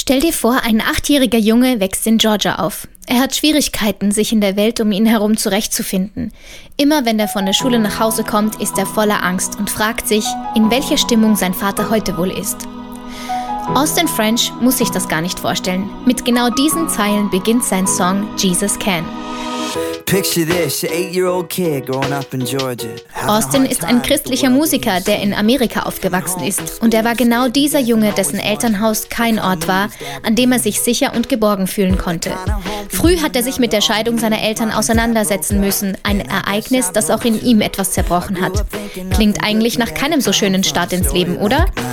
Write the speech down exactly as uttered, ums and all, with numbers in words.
Stell dir vor, ein achtjähriger Junge wächst in Georgia auf. Er hat Schwierigkeiten, sich in der Welt um ihn herum zurechtzufinden. Immer wenn er von der Schule nach Hause kommt, ist er voller Angst und fragt sich, in welcher Stimmung sein Vater heute wohl ist. Austin French muss sich das gar nicht vorstellen. Mit genau diesen Zeilen beginnt sein Song Jesus Can. Austin ist ein christlicher Musiker, der in Amerika aufgewachsen ist. Und er war genau dieser Junge, dessen Elternhaus kein Ort war, an dem er sich sicher und geborgen fühlen konnte. Früh hat er sich mit der Scheidung seiner Eltern auseinandersetzen müssen. Ein Ereignis, das auch in ihm etwas zerbrochen hat. Klingt eigentlich nach keinem so schönen Start ins Leben, oder?